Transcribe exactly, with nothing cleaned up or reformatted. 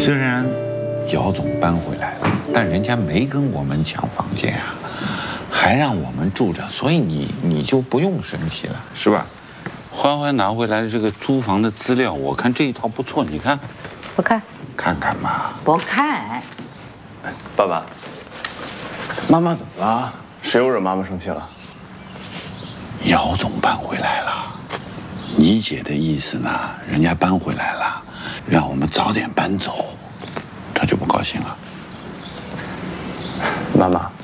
虽然姚总搬回来了，但人家没跟我们抢房间啊，还让我们住着，所以你你就不用生气了，是吧？欢欢拿回来的这个租房的资料，我看这一套不错，你看。 不看。 看看嘛。 不看。 爸爸，妈妈怎么了？谁又惹妈妈生气了？ 姚总搬回来了，你姐的意思呢？人家搬回来了，让我们早点搬走，他就不高兴了。 妈妈，